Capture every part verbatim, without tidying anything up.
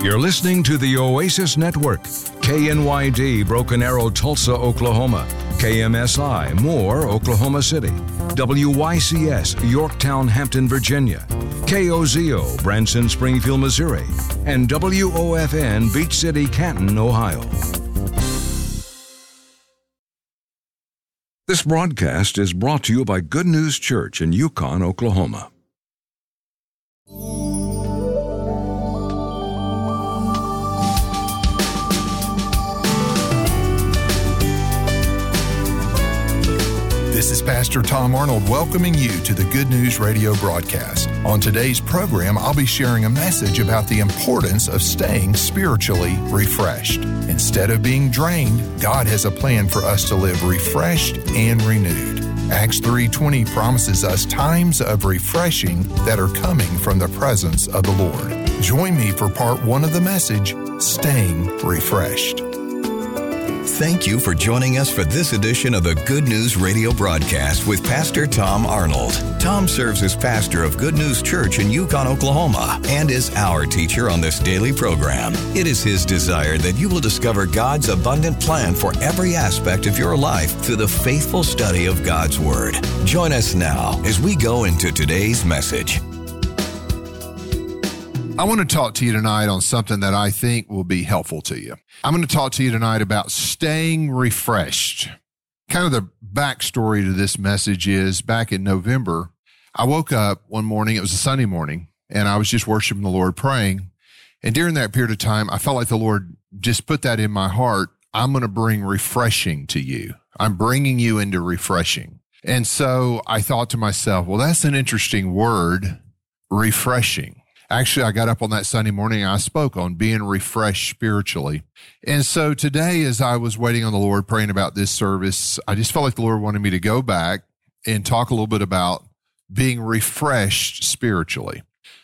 You're listening to the Oasis Network, K N Y D, Broken Arrow, Tulsa, Oklahoma, K M S I, Moore, Oklahoma City, W Y C S, Yorktown, Hampton, Virginia, K O Z O, Branson, Springfield, Missouri, and W O F N, Beach City, Canton, Ohio. This broadcast is brought to you by Good News Church in Yukon, Oklahoma. This is Pastor Tom Arnold welcoming you to the Good News Radio broadcast. On today's program, I'll be sharing a message about the importance of staying spiritually refreshed. Instead of being drained, God has a plan for us to live refreshed and renewed. Acts three twenty promises us times of refreshing that are coming from the presence of the Lord. Join me for part one of the message, Staying Refreshed. Thank you for joining us for this edition of the Good News Radio broadcast with Pastor Tom Arnold. Tom serves as pastor of Good News Church in Yukon, Oklahoma, and is our teacher on this daily program. It is his desire that you will discover God's abundant plan for every aspect of your life through the faithful study of God's Word. Join us now as we go into today's message. I want to talk to you tonight on something that I think will be helpful to you. I'm going to talk to you tonight about staying refreshed. Kind of the backstory to this message is back in November, I woke up one morning, it was a Sunday morning, and I was just worshiping the Lord, praying. And during that period of time, I felt like the Lord just put that in my heart. I'm going to bring refreshing to you. I'm bringing you into refreshing. And so I thought to myself, well, that's an interesting word, refreshing. Actually, I got up on that Sunday morning and I spoke on being refreshed spiritually. And so today, as I was waiting on the Lord, praying about this service, I just felt like the Lord wanted me to go back and talk a little bit about being refreshed spiritually.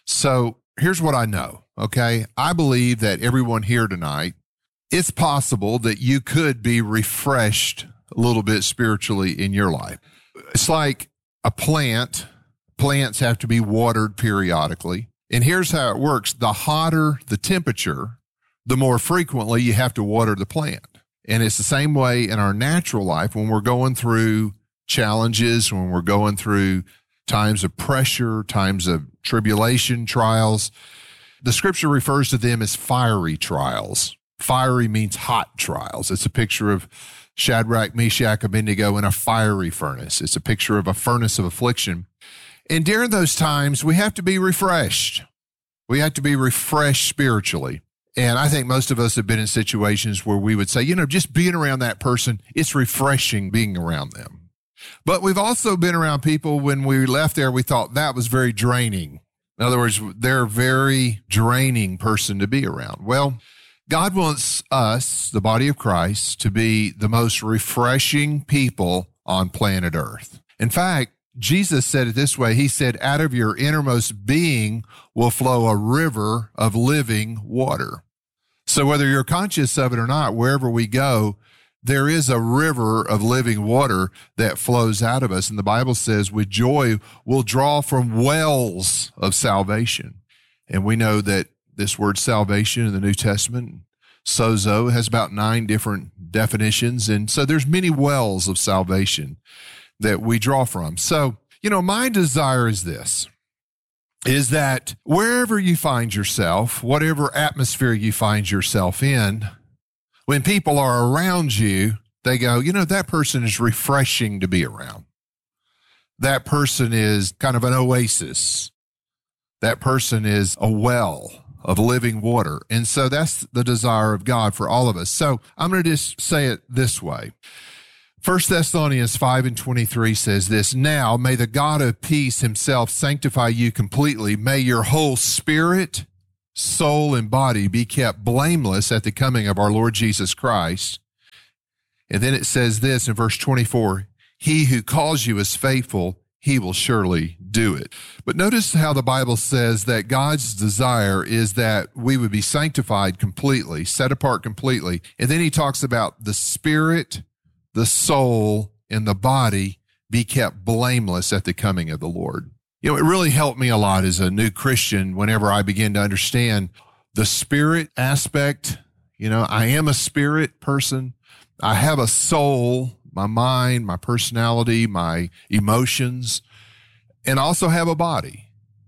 So here's what I know, okay? I believe that everyone here tonight, it's possible that you could be refreshed a little bit spiritually in your life. It's like a plant. Plants have to be watered periodically. And here's how it works. The hotter the temperature, the more frequently you have to water the plant. And it's the same way in our natural life when we're going through challenges, when we're going through times of pressure, times of tribulation, trials. The scripture refers to them as fiery trials. Fiery means hot trials. It's a picture of Shadrach, Meshach, Abednego in a fiery furnace. It's a picture of a furnace of affliction. And during those times, we have to be refreshed. We have to be refreshed spiritually. And I think most of us have been in situations where we would say, you know, just being around that person, it's refreshing being around them. But we've also been around people when we left there, we thought that was very draining. In other words, they're a very draining person to be around. Well, God wants us, the body of Christ, to be the most refreshing people on planet Earth. In fact, Jesus said it this way. He said, out of your innermost being will flow a river of living water. So whether you're conscious of it or not, wherever we go, there is a river of living water that flows out of us. And the Bible says, with joy, we'll draw from wells of salvation. And we know that this word salvation in the New Testament, sozo, has about nine different definitions. And so there's many wells of salvation that we draw from. So, you know, my desire is this, is that wherever you find yourself, whatever atmosphere you find yourself in, when people are around you, they go, you know, that person is refreshing to be around. That person is kind of an oasis. That person is a well of living water. And so that's the desire of God for all of us. So I'm going to just say it this way. First Thessalonians five and twenty-three says this, now may the God of peace himself sanctify you completely. May your whole spirit, soul, and body be kept blameless at the coming of our Lord Jesus Christ. And then it says this in verse twenty-four, he who calls you is faithful, he will surely do it. But notice how the Bible says that God's desire is that we would be sanctified completely, set apart completely. And then he talks about the spirit, the soul, and the body be kept blameless at the coming of the Lord. You know, it really helped me a lot as a new Christian whenever I began to understand the spirit aspect. You know, I am a spirit person. I have a soul, my mind, my personality, my emotions, and I also have a body.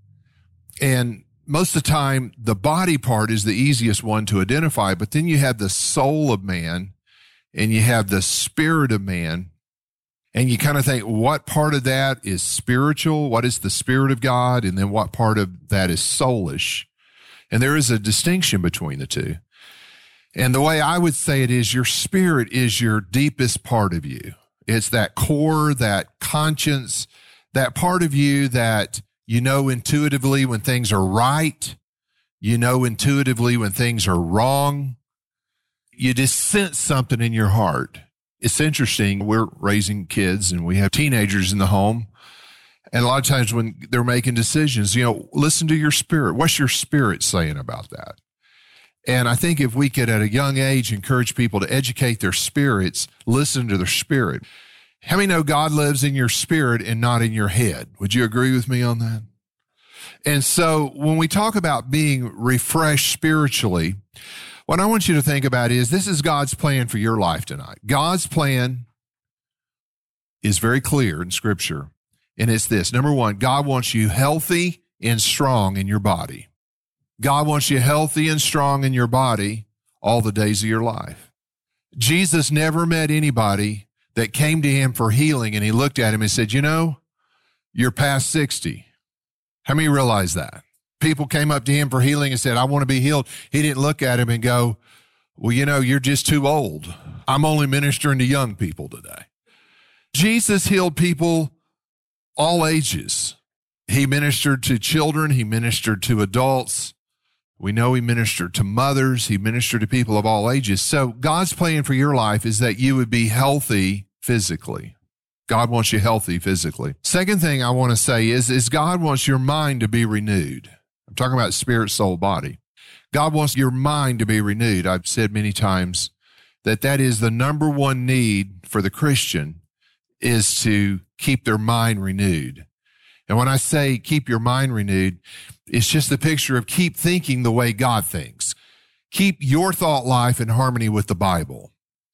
And most of the time, the body part is the easiest one to identify, but then you have the soul of man and you have the spirit of man. And you kind of think, what part of that is spiritual? What is the spirit of God? And then what part of that is soulish? And there is a distinction between the two. And the way I would say it is, your spirit is your deepest part of you. It's that core, that conscience, that part of you that you know intuitively when things are right. You know intuitively when things are wrong. You just sense something in your heart. It's interesting. We're raising kids and we have teenagers in the home. And a lot of times when they're making decisions, you know, listen to your spirit. What's your spirit saying about that? And I think if we could at a young age encourage people to educate their spirits, listen to their spirit. How many know God lives in your spirit and not in your head? Would you agree with me on that? And so when we talk about being refreshed spiritually, what I want you to think about is this is God's plan for your life tonight. God's plan is very clear in Scripture, and it's this. Number one, God wants you healthy and strong in your body. God wants you healthy and strong in your body all the days of your life. Jesus never met anybody that came to him for healing, and he looked at him and said, you know, you're past sixty. How many realize that? People came up to him for healing and said, I want to be healed. He didn't look at him and go, well, you know, you're just too old. I'm only ministering to young people today. Jesus healed people all ages. He ministered to children. He ministered to adults. We know he ministered to mothers. He ministered to people of all ages. So God's plan for your life is that you would be healthy physically. God wants you healthy physically. Second thing I want to say is, is God wants your mind to be renewed. I'm talking about spirit, soul, body. God wants your mind to be renewed. I've said many times that that is the number one need for the Christian, is to keep their mind renewed. And when I say keep your mind renewed, it's just the picture of keep thinking the way God thinks. Keep your thought life in harmony with the Bible.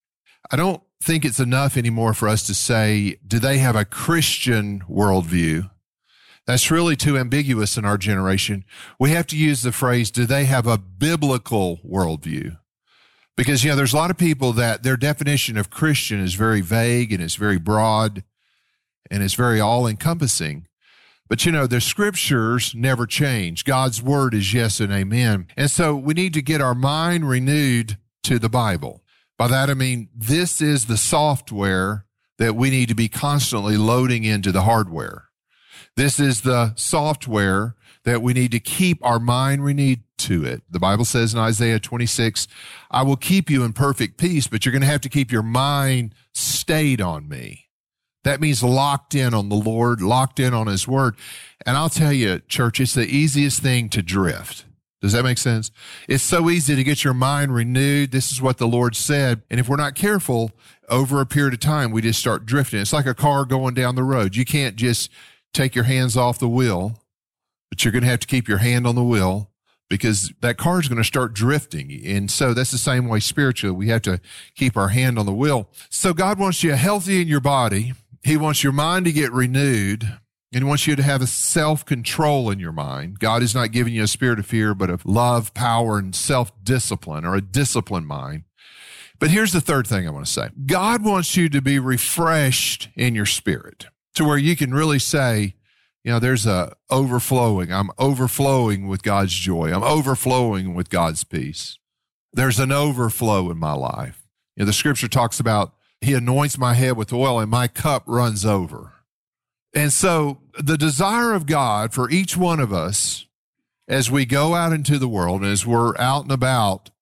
I don't think it's enough anymore for us to say, do they have a Christian worldview? That's really too ambiguous in our generation. We have to use the phrase, do they have a biblical worldview? Because, you know, there's a lot of people that their definition of Christian is very vague and it's very broad and it's very all-encompassing. But, you know, the scriptures never change. God's word is yes and amen. And so we need to get our mind renewed to the Bible. By that, I mean, this is the software that we need to be constantly loading into the hardware. This is the software that we need to keep our mind renewed to it. The Bible says in Isaiah twenty-six, I will keep you in perfect peace, but you're going to have to keep your mind stayed on me. That means locked in on the Lord, locked in on his word. And I'll tell you, church, it's the easiest thing to drift. Does that make sense? It's so easy to get your mind renewed. This is what the Lord said. And if we're not careful, over a period of time, we just start drifting. It's like a car going down the road. You can't just take your hands off the wheel, but you're going to have to keep your hand on the wheel because that car is going to start drifting. And so that's the same way spiritually. We have to keep our hand on the wheel. So God wants you healthy in your body. He wants your mind to get renewed, and he wants you to have a self-control in your mind. God is not giving you a spirit of fear, but of love, power, and self-discipline, or a disciplined mind. But here's the third thing I want to say. God wants you to be refreshed in your spirit to where you can really say, you know, there's a overflowing. I'm overflowing with God's joy. I'm overflowing with God's peace. There's an overflow in my life. You know, the scripture talks about he anoints my head with oil and my cup runs over. And so the desire of God for each one of us as we go out into the world and as we're out and about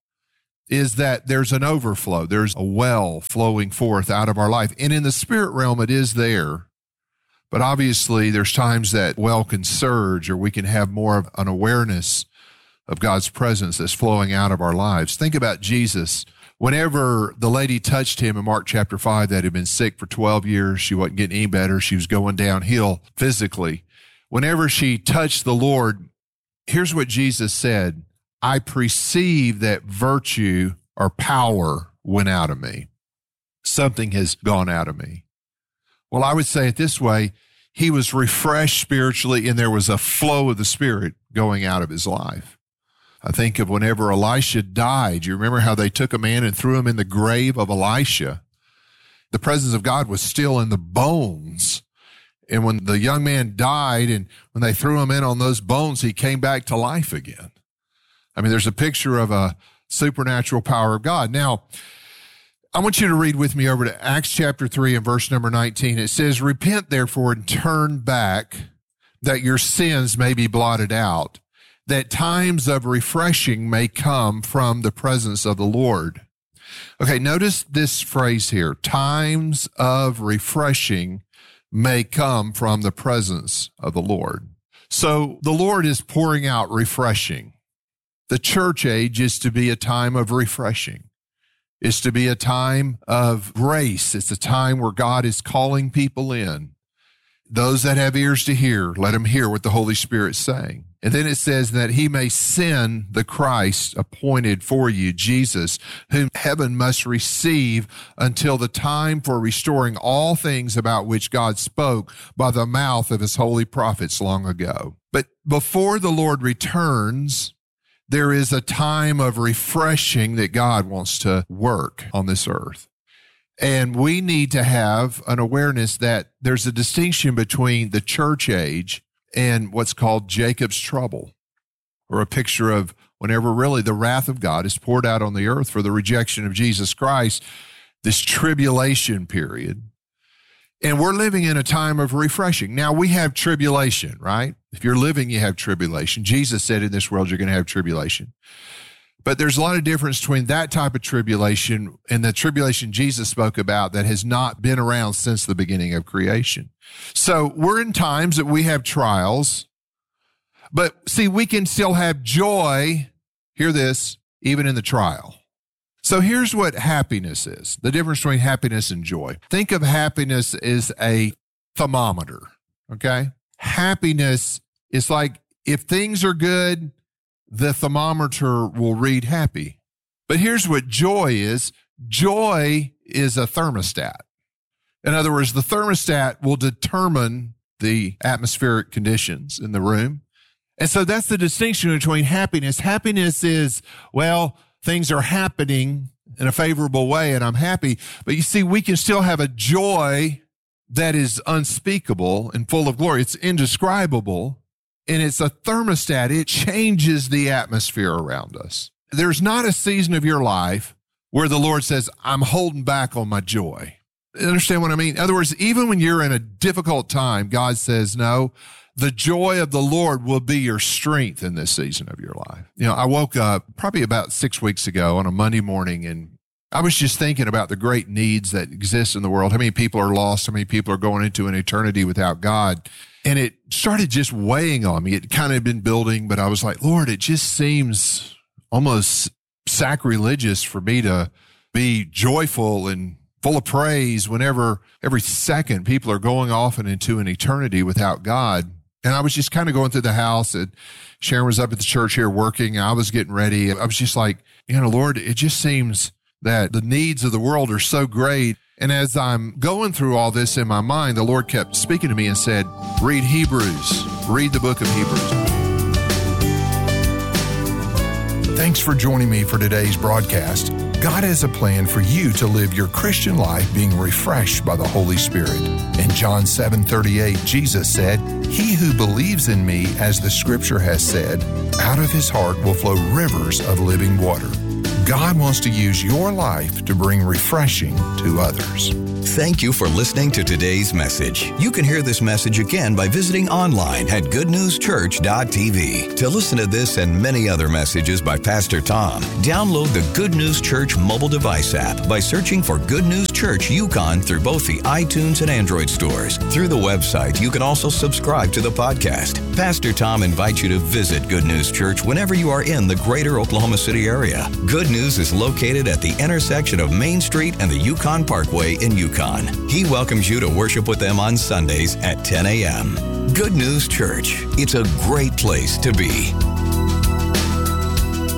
is that there's an overflow. There's a well flowing forth out of our life. And in the spirit realm, it is there. But obviously, there's times that well can surge or we can have more of an awareness of God's presence that's flowing out of our lives. Think about Jesus. Whenever the lady touched him in Mark chapter five that had been sick for twelve years, she wasn't getting any better. She was going downhill physically. Whenever she touched the Lord, here's what Jesus said, I perceive that virtue or power went out of me. Something has gone out of me. Well, I would say it this way. He was refreshed spiritually, and there was a flow of the Spirit going out of his life. I think of whenever Elisha died. You remember how they took a man and threw him in the grave of Elisha? The presence of God was still in the bones. And when the young man died and when they threw him in on those bones, he came back to life again. I mean, there's a picture of a supernatural power of God. Now, I want you to read with me over to Acts chapter three and verse number nineteen. It says, "Repent therefore and turn back, that your sins may be blotted out, that times of refreshing may come from the presence of the Lord." Okay, notice this phrase here, times of refreshing may come from the presence of the Lord. So the Lord is pouring out refreshing. The church age is to be a time of refreshing. It's to be a time of grace. It's a time where God is calling people in. Those that have ears to hear, let them hear what the Holy Spirit's saying. And then it says that he may send the Christ appointed for you, Jesus, whom heaven must receive until the time for restoring all things about which God spoke by the mouth of his holy prophets long ago. But before the Lord returns, there is a time of refreshing that God wants to work on this earth. And we need to have an awareness that there's a distinction between the church age and what's called Jacob's trouble, or a picture of whenever really the wrath of God is poured out on the earth for the rejection of Jesus Christ, this tribulation period. And we're living in a time of refreshing. Now, we have tribulation, right? If you're living, you have tribulation. Jesus said in this world, you're going to have tribulation. But there's a lot of difference between that type of tribulation and the tribulation Jesus spoke about that has not been around since the beginning of creation. So we're in times that we have trials, but see, we can still have joy, hear this, even in the trial. So here's what happiness is, the difference between happiness and joy. Think of happiness as a thermometer, okay? Happiness is like if things are good, the thermometer will read happy. But here's what joy is. Joy is a thermostat. In other words, the thermostat will determine the atmospheric conditions in the room. And so that's the distinction between happiness. Happiness is, well, things are happening in a favorable way and I'm happy. But you see, we can still have a joy that is unspeakable and full of glory. It's indescribable. And it's a thermostat. It changes the atmosphere around us. There's not a season of your life where the Lord says, I'm holding back on my joy. Understand what I mean? In other words, even when you're in a difficult time, God says, no, the joy of the Lord will be your strength in this season of your life. You know, I woke up probably about six weeks ago on a Monday morning, and I was just thinking about the great needs that exist in the world. How many people are lost? How many people are going into an eternity without God? And it started just weighing on me. It kind of been building, but I was like, Lord, it just seems almost sacrilegious for me to be joyful and full of praise whenever every second people are going off and into an eternity without God. And I was just kind of going through the house, and Sharon was up at the church here working. I was getting ready. I was just like, you know, Lord, it just seems that the needs of the world are so great. And as I'm going through all this in my mind, the Lord kept speaking to me and said, read Hebrews, read the book of Hebrews. Thanks for joining me for today's broadcast. God has a plan for you to live your Christian life being refreshed by the Holy Spirit. In John seven thirty-eight, Jesus said, "He who believes in me, as the scripture has said, out of his heart will flow rivers of living water." God wants to use your life to bring refreshing to others. Thank you for listening to today's message. You can hear this message again by visiting online at good news church dot t v. To listen to this and many other messages by Pastor Tom, download the Good News Church mobile device app by searching for Good News Church Yukon through both the iTunes and Android stores. Through the website, you can also subscribe to the podcast. Pastor Tom invites you to visit Good News Church whenever you are in the greater Oklahoma City area. Good News is located at the intersection of Main Street and the Yukon Parkway in Yukon. He welcomes you to worship with them on Sundays at ten a.m. Good News Church. It's a great place to be.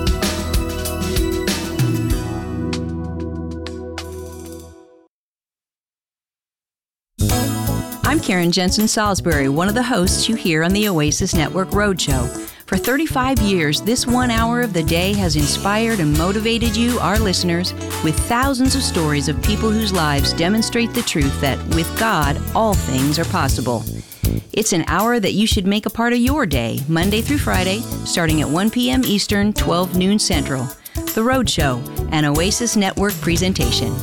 Karen Jensen Salisbury, one of the hosts you hear on the Oasis Network Roadshow. For thirty-five years, this one hour of the day has inspired and motivated you, our listeners, with thousands of stories of people whose lives demonstrate the truth that with God, all things are possible. It's an hour that you should make a part of your day, Monday through Friday, starting at one p.m. Eastern, twelve noon Central. The Roadshow, an Oasis Network presentation.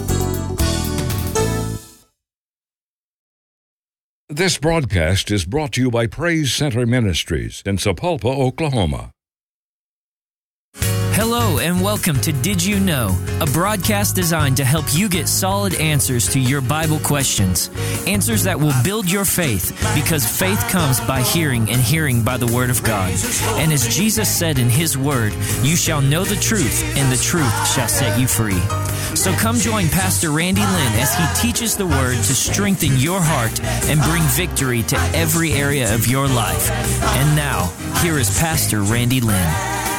This broadcast is brought to you by Praise Center Ministries in Sapulpa, Oklahoma. Hello and welcome to Did You Know, a broadcast designed to help you get solid answers to your Bible questions. Answers that will build your faith, because faith comes by hearing and hearing by the Word of God. And as Jesus said in His Word, you shall know the truth and the truth shall set you free. So come join Pastor Randy Lynn as he teaches the Word to strengthen your heart and bring victory to every area of your life. And now, here is Pastor Randy Lynn.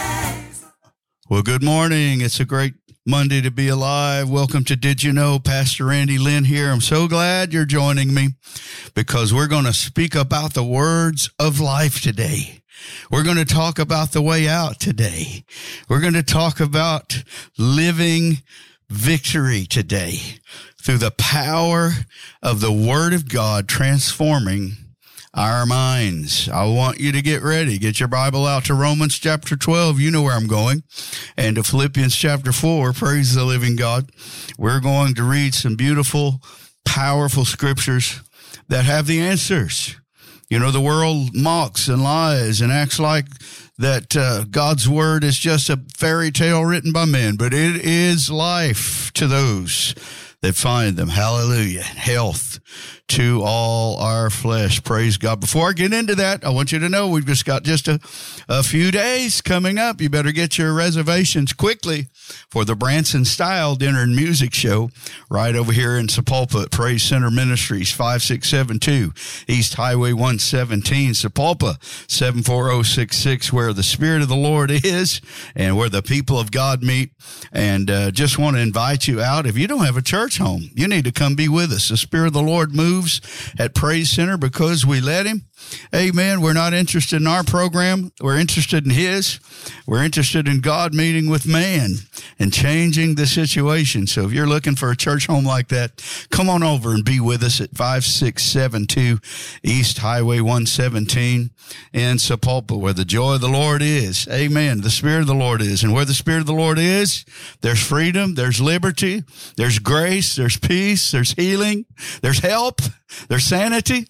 Well, good morning. It's a great Monday to be alive. Welcome to Did You Know? Pastor Randy Lynn here. I'm so glad you're joining me because we're going to speak about the words of life today. We're going to talk about the way out today. We're going to talk about living victory today through the power of the Word of God transforming our minds. I want you to get ready. Get your Bible out to Romans chapter twelve. You know where I'm going. And to Philippians chapter four. Praise the living God. We're going to read some beautiful, powerful scriptures that have the answers. You know, the world mocks and lies and acts like that uh, God's word is just a fairy tale written by men, but it is life to those that find them. Hallelujah. Health to all our flesh. Praise God. Before I get into that, I want you to know we've just got just a, a few days coming up. You better get your reservations quickly for the Branson Style Dinner and Music Show right over here in Sapulpa at Praise Center Ministries, five six seven two East Highway one seventeen, Sapulpa, seven four zero six six, where the Spirit of the Lord is and where the people of God meet. And uh, just want to invite you out. If you don't have a church home, you need to come be with us. The Spirit of the Lord moves at Praise Center because we let Him. Amen. We're not interested in our program. We're interested in His. We're interested in God meeting with man and changing the situation. So if you're looking for a church home like that, come on over and be with us at five six seven two East Highway one seventeen in Sapulpa, where the joy of the Lord is. Amen. The Spirit of the Lord is. And where the Spirit of the Lord is, there's freedom, there's liberty, there's grace, there's peace, there's healing, there's help, there's sanity,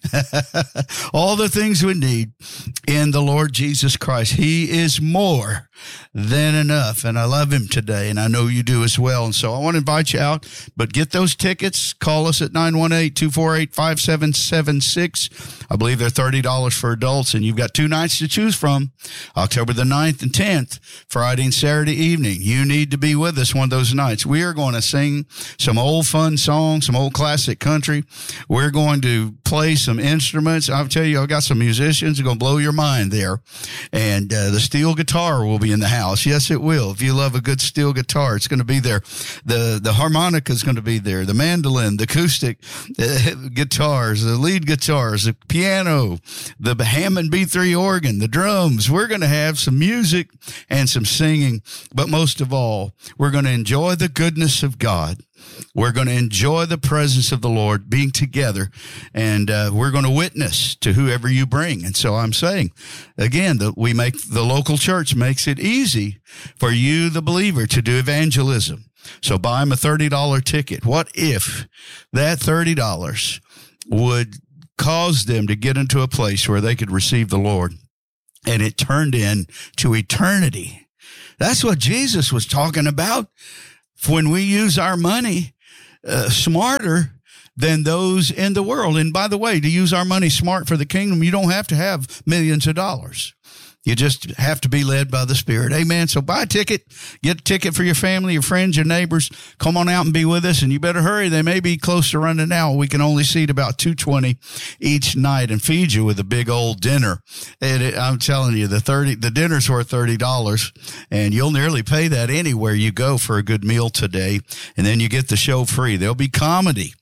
all the things we need in the Lord Jesus Christ. He is more than enough, and I love Him today, and I know you do as well. And so I want to invite you out, but get those tickets. Call us at nine one eight, two four eight, five seven seven six. I believe they're thirty dollars for adults, and you've got two nights to choose from, October the ninth and tenth, Friday and Saturday evening. You need to be with us one of those nights. We are going to sing some old fun songs, some old classic country. We're going to play some instruments. I'll tell you, I've got some musicians who are going to blow your mind there. And uh, the steel guitar will be in the house. Yes, it will. If you love a good steel guitar, it's going to be there. The the harmonica is going to be there. The mandolin, the acoustic uh, guitars, the lead guitars, the piano, the Hammond B three organ, the drums. We're going to have some music and some singing. But most of all, we're going to enjoy the goodness of God. We're going to enjoy the presence of the Lord being together, and uh, we're going to witness to whoever you bring. And so I'm saying, again, that we make the local church makes it easy for you, the believer, to do evangelism. So buy them a thirty dollars ticket. What if that thirty dollars would cause them to get into a place where they could receive the Lord, and it turned into eternity? That's what Jesus was talking about. When we use our money uh, smarter than those in the world. And by the way, to use our money smart for the kingdom, you don't have to have millions of dollars. You just have to be led by the Spirit. Amen. So buy a ticket, get a ticket for your family, your friends, your neighbors. Come on out and be with us. And you better hurry. They may be close to running out. We can only seat about two twenty each night and feed you with a big old dinner. And it, I'm telling you, the thirty, the dinner's worth thirty dollars, and you'll nearly pay that anywhere you go for a good meal today. And then you get the show free. There'll be comedy.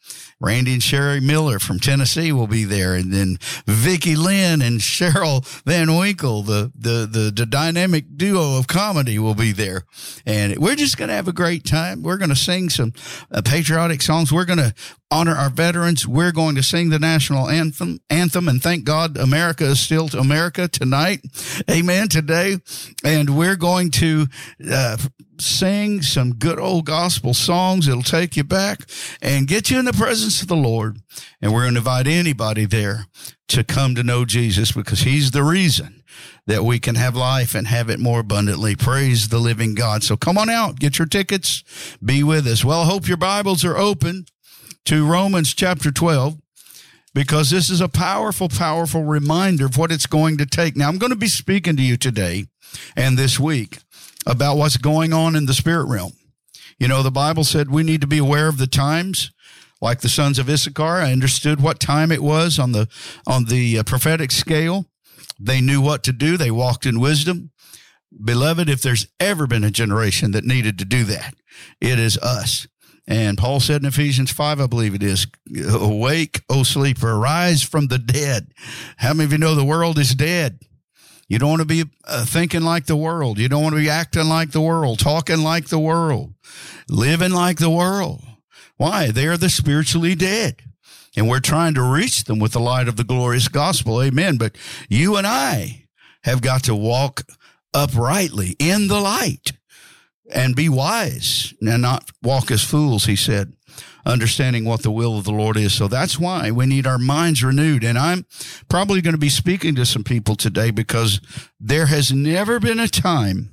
Randy and Sherry Miller from Tennessee will be there. And then Vicki Lynn and Cheryl Van Winkle, the, the, the, the dynamic duo of comedy, will be there. And we're just going to have a great time. We're going to sing some uh, patriotic songs. We're going to honor our veterans. We're going to sing the national anthem, anthem, and thank God America is still America tonight. Amen. Today. And we're going to uh, sing some good old gospel songs. It'll take you back and get you in the presence of the Lord. And we're going to invite anybody there to come to know Jesus, because he's the reason that we can have life and have it more abundantly. Praise the living God. So come on out, get your tickets, be with us. Well, I hope your Bibles are open to Romans chapter twelve, because this is a powerful, powerful reminder of what it's going to take. Now, I'm going to be speaking to you today and this week about what's going on in the spirit realm. You know, the Bible said we need to be aware of the times. Like the sons of Issachar, I understood what time it was on the on the uh, prophetic scale. They knew what to do. They walked in wisdom. Beloved, if there's ever been a generation that needed to do that, it is us. And Paul said in Ephesians five, I believe it is, awake, O sleeper, arise from the dead. How many of you know the world is dead? You don't want to be uh, thinking like the world. You don't want to be acting like the world, talking like the world, living like the world. Why? They are the spiritually dead. And we're trying to reach them with the light of the glorious gospel. Amen. But you and I have got to walk uprightly in the light. And be wise and not walk as fools, he said, understanding what the will of the Lord is. So that's why we need our minds renewed. And I'm probably going to be speaking to some people today, because there has never been a time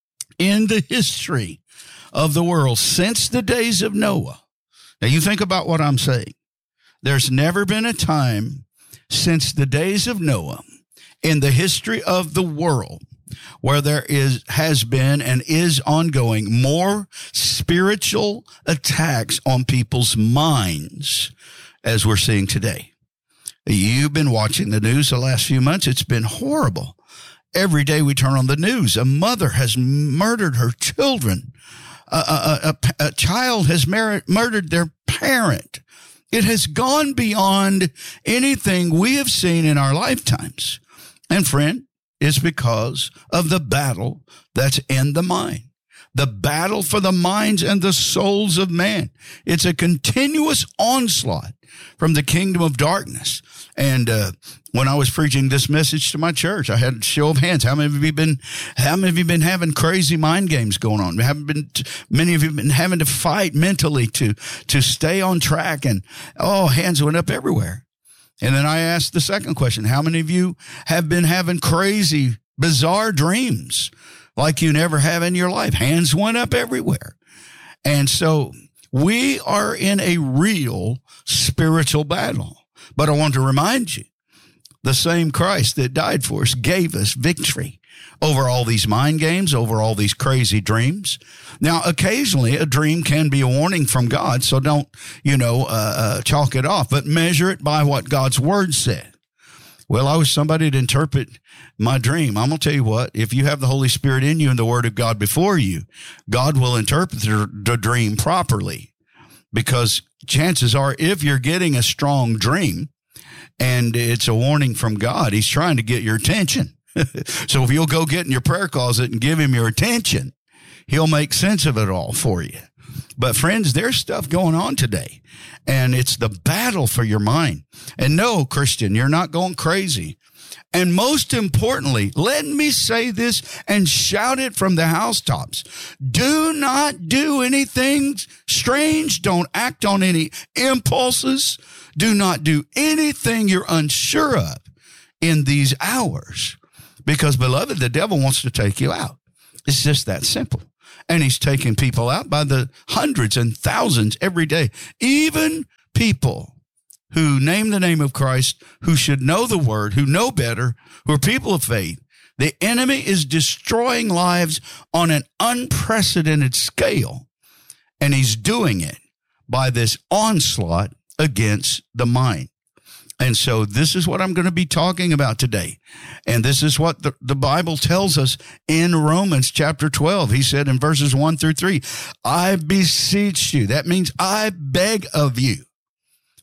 in the history of the world since the days of Noah. Now, you think about what I'm saying. There's never been a time since the days of Noah in the history of the world where there is, has been, and is ongoing more spiritual attacks on people's minds as we're seeing today. You've been watching the news the last few months. It's been horrible. Every day we turn on the news, a mother has murdered her children. A, a, a, a child has mar- murdered their parent. It has gone beyond anything we have seen in our lifetimes. And friend, it's because of the battle that's in the mind. The battle for the minds and the souls of man. It's a continuous onslaught from the kingdom of darkness. And uh, when I was preaching this message to my church, I had a show of hands. How many of you been? How many of you been having crazy mind games going on? Haven't been? Many of you been having to fight mentally to to stay on track. And oh, hands went up everywhere. And then I asked the second question: how many of you have been having crazy, bizarre dreams like you never have in your life? Hands went up everywhere. And so we are in a real spiritual battle. But I want to remind you, the same Christ that died for us gave us victory over all these mind games, over all these crazy dreams. Now, occasionally a dream can be a warning from God, so don't, you know, uh, uh, chalk it off, but measure it by what God's word said. Well, I was somebody to interpret my dream. I'm going to tell you what, if you have the Holy Spirit in you and the word of God before you, God will interpret the, the dream properly, because chances are if you're getting a strong dream and it's a warning from God, he's trying to get your attention. So if you'll go get in your prayer closet and give him your attention, he'll make sense of it all for you. But friends, there's stuff going on today, and it's the battle for your mind. And no, Christian, you're not going crazy. And most importantly, let me say this and shout it from the housetops. Do not do anything strange. Don't act on any impulses. Do not do anything you're unsure of in these hours. Because, beloved, the devil wants to take you out. It's just that simple. And he's taking people out by the hundreds and thousands every day. Even people who name the name of Christ, who should know the word, who know better, who are people of faith. The enemy is destroying lives on an unprecedented scale. And he's doing it by this onslaught against the mind. And so this is what I'm going to be talking about today. And this is what the, the Bible tells us in Romans chapter twelve. He said in verses one through three, I beseech you. That means I beg of you.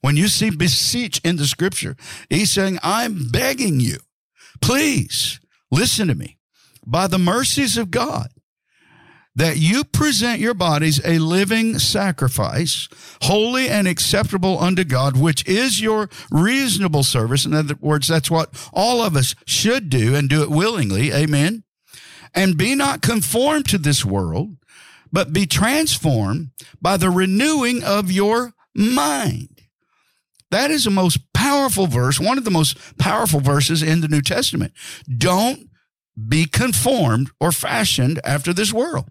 When you see beseech in the scripture, he's saying, I'm begging you, please listen to me. By the mercies of God, that you present your bodies a living sacrifice, holy and acceptable unto God, which is your reasonable service. In other words, that's what all of us should do and do it willingly. Amen. And be not conformed to this world, but be transformed by the renewing of your mind. That is the most powerful verse, one of the most powerful verses in the New Testament. Don't be conformed or fashioned after this world.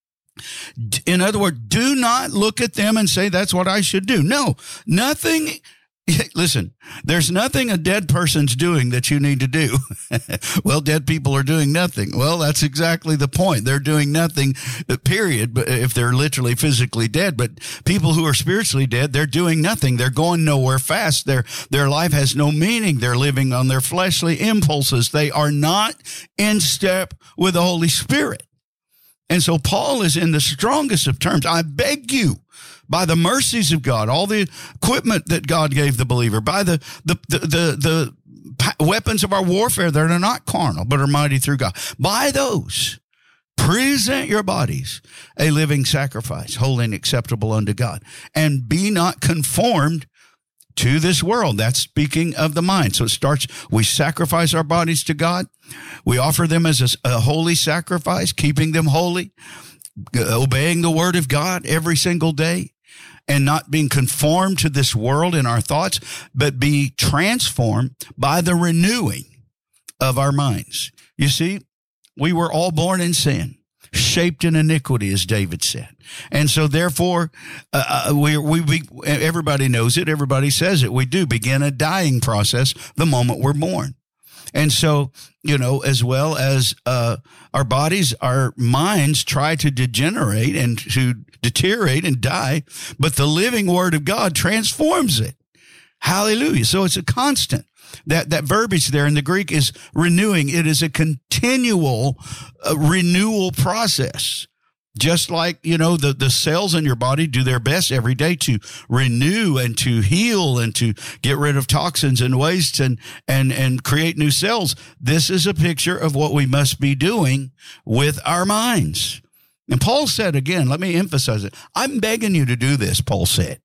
In other words, do not look at them and say, that's what I should do. No, nothing. Listen, there's nothing a dead person's doing that you need to do. Well, dead people are doing nothing. Well, that's exactly the point. They're doing nothing, period, but if they're literally physically dead. But people who are spiritually dead, they're doing nothing. They're going nowhere fast. Their, their life has no meaning. They're living on their fleshly impulses. They are not in step with the Holy Spirit. And so Paul is in the strongest of terms. I beg you, by the mercies of God, all the equipment that God gave the believer, by the the the the, the weapons of our warfare that are not carnal, but are mighty through God. By those, present your bodies a living sacrifice, holy and acceptable unto God, and be not conformed to this world. That's speaking of the mind. So it starts, we sacrifice our bodies to God. We offer them as a, a holy sacrifice, keeping them holy, obeying the word of God every single day, and not being conformed to this world in our thoughts, but be transformed by the renewing of our minds. You see, we were all born in sin, shaped in iniquity, as David said. And so therefore, uh, we, we, we, everybody knows it. Everybody says it. We do begin a dying process the moment we're born. And so, you know, as well as uh, our bodies, our minds try to degenerate and to deteriorate and die, but the living word of God transforms it. Hallelujah. So it's a constant. That that verbiage there in the Greek is renewing. It is a continual uh, renewal process. Just like, you know, the, the cells in your body do their best every day to renew and to heal and to get rid of toxins and wastes and, and, and create new cells. This is a picture of what we must be doing with our minds. And Paul said, again, let me emphasize it. I'm begging you to do this, Paul said.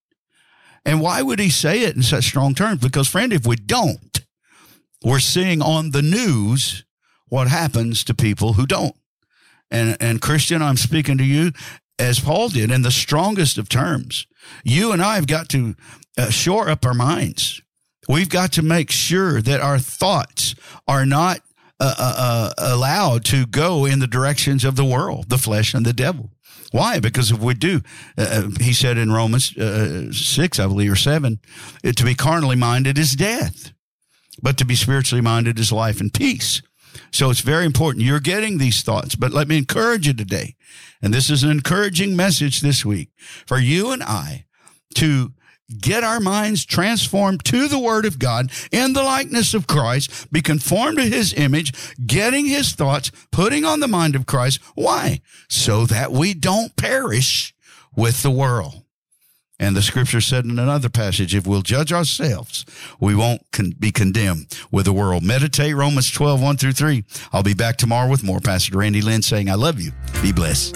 And why would he say it in such strong terms? Because, friend, if we don't, we're seeing on the news what happens to people who don't. And, and Christian, I'm speaking to you as Paul did in the strongest of terms. You and I have got to uh, shore up our minds. We've got to make sure that our thoughts are not uh, uh, allowed to go in the directions of the world, the flesh and the devil. Why? Because if we do, uh, he said in Romans uh, six, I believe, or seven, to be carnally minded is death, but to be spiritually minded is life and peace. So it's very important. You're getting these thoughts, but let me encourage you today. And this is an encouraging message this week for you and I to get our minds transformed to the word of God in the likeness of Christ, be conformed to his image, getting his thoughts, putting on the mind of Christ. Why? So that we don't perish with the world. And the scripture said in another passage, if we'll judge ourselves, we won't con- be condemned with the world. Meditate Romans twelve, one through three. I'll be back tomorrow with more. Pastor Randy Lynn saying, I love you. Be blessed.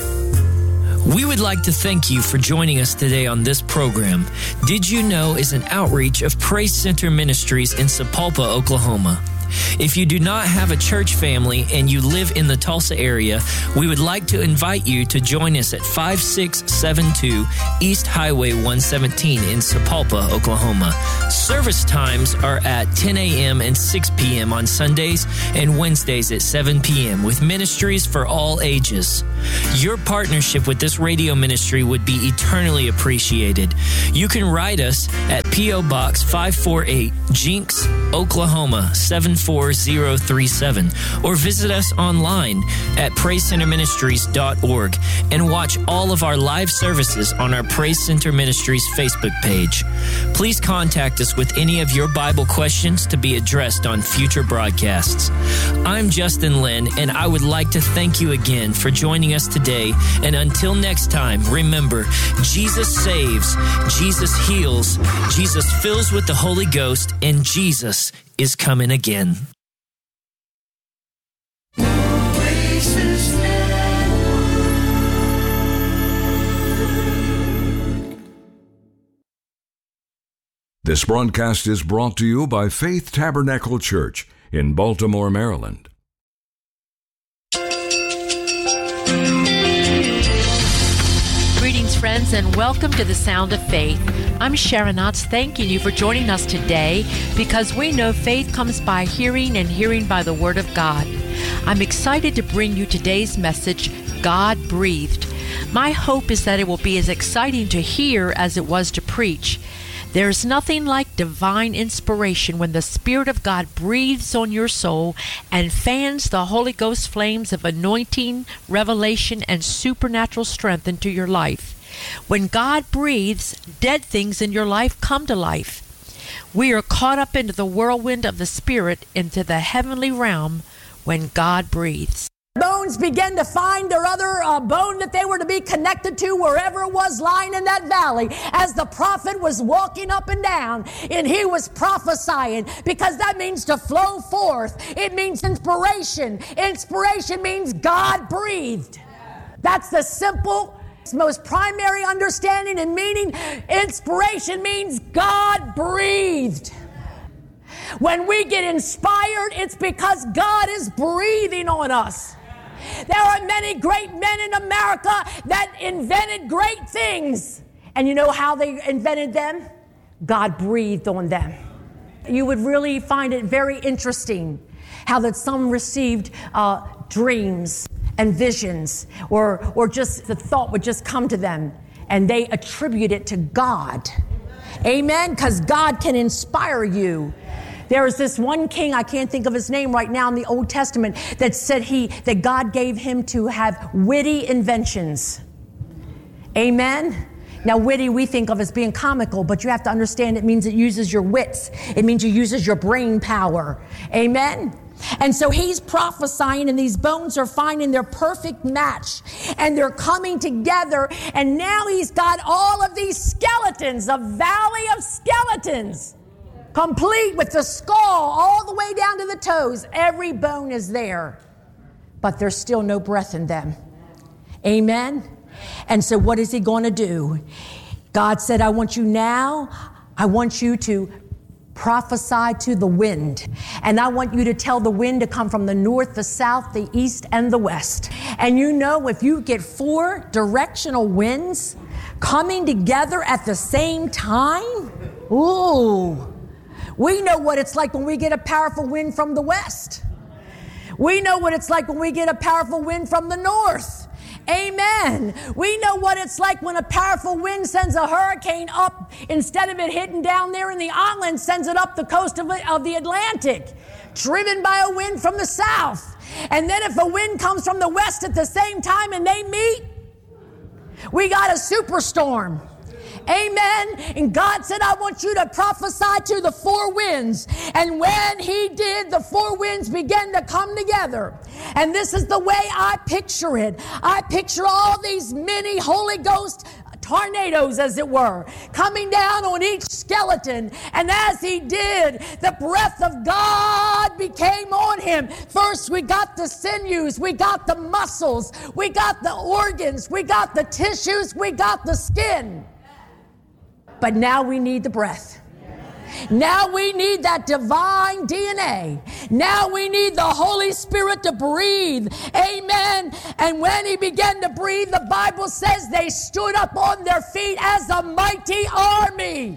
We would like to thank you for joining us today on this program. Did You Know is an outreach of Praise Center Ministries in Sapulpa, Oklahoma. If you do not have a church family and you live in the Tulsa area, we would like to invite you to join us at five six seven two East Highway one seventeen in Sapulpa, Oklahoma. Service times are at ten a.m. and six p.m. on Sundays and Wednesdays at seven p.m. with ministries for all ages. Your partnership with this radio ministry would be eternally appreciated. You can write us at P O. Box five forty-eight, Jinx, Oklahoma seven four zero three seven or visit us online at praise center ministries dot org and watch all of our live services on our Praise Center Ministries Facebook page. Please contact us with any of your Bible questions to be addressed on future broadcasts. I'm Justin Lynn, and I would like to thank you again for joining us today. And until next time, remember, Jesus saves, Jesus heals, Jesus fills with the Holy Ghost, and Jesus is coming again. This broadcast is brought to you by Faith Tabernacle Church in Baltimore, Maryland. Greetings, friends, and welcome to the Sound of Faith. I'm Sharon Otts, thanking you for joining us today because we know faith comes by hearing and hearing by the Word of God. I'm excited to bring you today's message, God Breathed. My hope is that it will be as exciting to hear as it was to preach. There's nothing like divine inspiration when the Spirit of God breathes on your soul and fans the Holy Ghost flames of anointing, revelation, and supernatural strength into your life. When God breathes, dead things in your life come to life. We are caught up into the whirlwind of the Spirit, into the heavenly realm when God breathes. Bones began to find their other uh, bone that they were to be connected to wherever it was lying in that valley as the prophet was walking up and down and he was prophesying, because that means to flow forth. It means inspiration. Inspiration means God breathed. That's the simple, most primary understanding and meaning. Inspiration means God breathed. When we get inspired, it's because God is breathing on us. There are many great men in America that invented great things. And you know how they invented them? God breathed on them. You would really find it very interesting how that some received uh, dreams and visions, or, or just the thought would just come to them, and they attribute it to God. Amen? Because God can inspire you. There is this one king, I can't think of his name right now, in the Old Testament that said he that God gave him to have witty inventions. Amen? Now, witty we think of as being comical, but you have to understand it means it uses your wits. It means it uses your brain power. Amen? And so he's prophesying, and these bones are finding their perfect match, and they're coming together, and now he's got all of these skeletons, a valley of skeletons, complete with the skull all the way down to the toes. Every bone is there, but there's still no breath in them. Amen? And so what is he going to do? God said, I want you now, I want you to prophesy to the wind. And I want you to tell the wind to come from the north, the south, the east, and the west. And you know, if you get four directional winds coming together at the same time, ooh, we know what it's like when we get a powerful wind from the west. We know what it's like when we get a powerful wind from the north. Amen. We know what it's like when a powerful wind sends a hurricane up, instead of it hitting down there in the island, sends it up the coast of, of the Atlantic, driven by a wind from the south. And then if a wind comes from the west at the same time and they meet, we got a superstorm. Amen. And God said, I want you to prophesy to the four winds. And when he did, the four winds began to come together. And this is the way I picture it. I picture all these mini Holy Ghost tornadoes, as it were, coming down on each skeleton. And as he did, the breath of God became on him. First, we got the sinews, we got the muscles, we got the organs, we got the tissues, we got the skin. But now we need the breath. Now we need that divine D N A. Now we need the Holy Spirit to breathe. Amen. And when he began to breathe, the Bible says they stood up on their feet as a mighty army.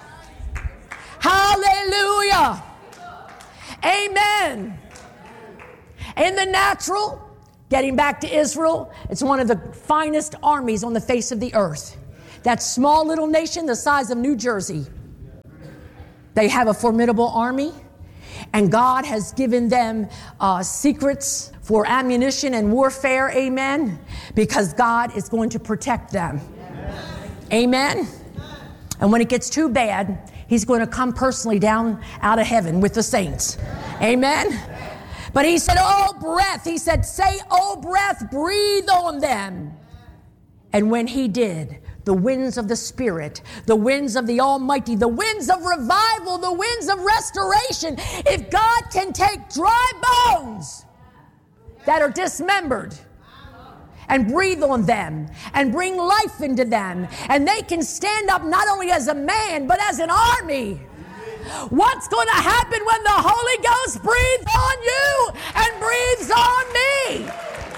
Hallelujah. Amen. In the natural, getting back to Israel, it's one of the finest armies on the face of the earth. That small little nation the size of New Jersey. They have a formidable army. And God has given them uh, secrets for ammunition and warfare, amen, because God is going to protect them. Amen. And when it gets too bad, he's going to come personally down out of heaven with the saints. Amen. But he said, oh, breath. He said, say, oh, breath, breathe on them. And when he did, the winds of the Spirit, the winds of the Almighty, the winds of revival, the winds of restoration, if God can take dry bones that are dismembered and breathe on them and bring life into them, and they can stand up not only as a man, but as an army. What's going to happen when the Holy Ghost breathes on you and breathes on me?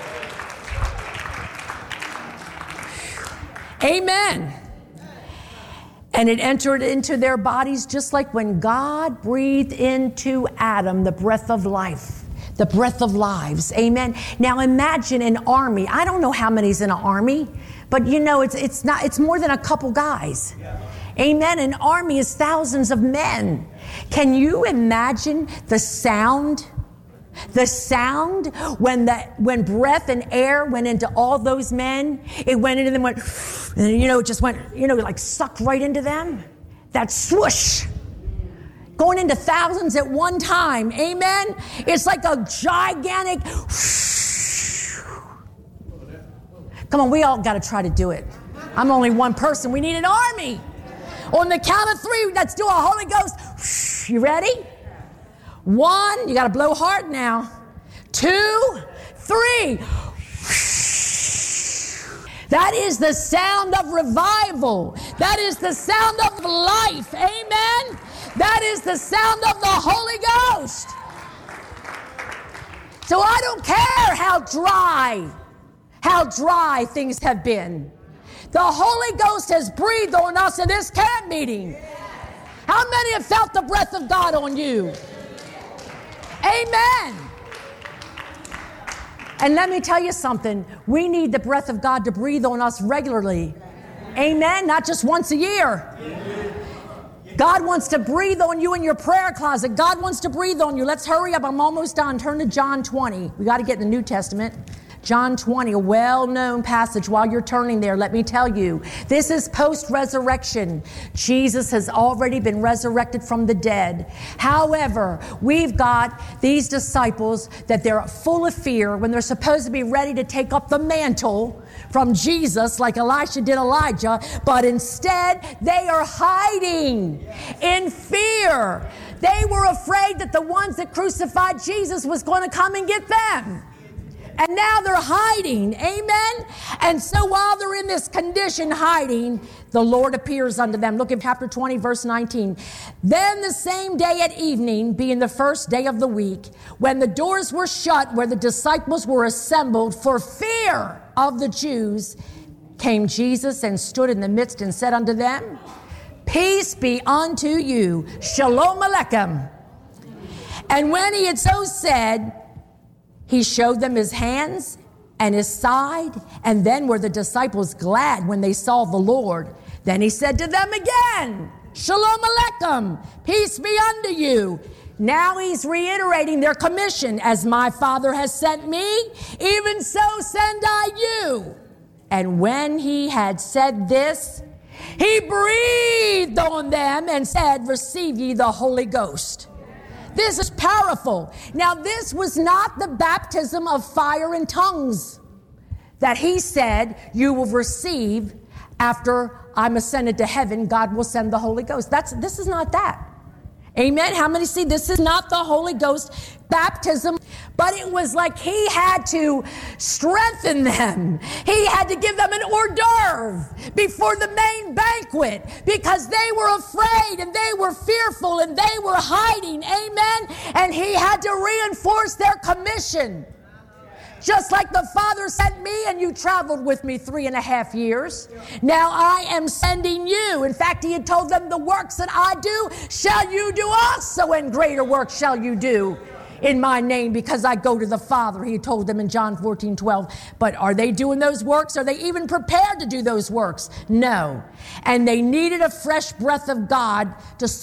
Amen. And it entered into their bodies just like when God breathed into Adam the breath of life. The breath of lives. Amen. Now imagine an army. I don't know how many's in an army, but you know, it's it's not, it's more than a couple guys. Amen. An army is thousands of men. Can you imagine the sound? The sound when the when breath and air went into all those men, it went into them, went, and you know, it just went, you know, like sucked right into them. That swoosh. Going into thousands at one time. Amen. It's like a gigantic. Come on, we all got to try to do it. I'm only one person. We need an army. On the count of three, let's do a Holy Ghost. You ready? One, you got to blow hard now. Two, three. That is the sound of revival. That is the sound of life. Amen. That is the sound of the Holy Ghost. So I don't care how dry, how dry things have been. The Holy Ghost has breathed on us in this camp meeting. How many have felt the breath of God on you? Amen. And let me tell you something. We need the breath of God to breathe on us regularly. Amen. Not just once a year. God wants to breathe on you in your prayer closet. God wants to breathe on you. Let's hurry up. I'm almost done. Turn to John twenty. We got to get in the New Testament. John twenty, a well-known passage. While you're turning there, let me tell you, this is post-resurrection. Jesus has already been resurrected from the dead. However, we've got these disciples that they're full of fear when they're supposed to be ready to take up the mantle from Jesus like Elisha did Elijah, but instead they are hiding in fear. They were afraid that the ones that crucified Jesus was going to come and get them. And now they're hiding. Amen. And so while they're in this condition hiding, the Lord appears unto them. Look at chapter twenty, verse nineteen. Then the same day at evening, being the first day of the week, when the doors were shut where the disciples were assembled for fear of the Jews, came Jesus and stood in the midst and said unto them, peace be unto you. Shalom Aleichem. And when he had so said, he showed them his hands and his side, and then were the disciples glad when they saw the Lord. Then he said to them again, Shalom Aleichem, peace be unto you. Now he's reiterating their commission. As my Father has sent me, even so send I you. And when he had said this, he breathed on them and said, receive ye the Holy Ghost. This is powerful. Now, this was not the baptism of fire and tongues that he said you will receive after I'm ascended to heaven. God will send the Holy Ghost. That's this is not that. Amen. How many see this is not the Holy Ghost baptism? But it was like he had to strengthen them. He had to give them an hors d'oeuvre before the main banquet because they were afraid and they were fearful and they were hiding. Amen. And he had to reinforce their commission. Just like the Father sent me and you traveled with me three and a half years. Now I am sending you. In fact, he had told them the works that I do shall you do also, and greater works shall you do in my name because I go to the Father. He told them in John fourteen twelve. But are they doing those works? Are they even prepared to do those works? No. And they needed a fresh breath of God to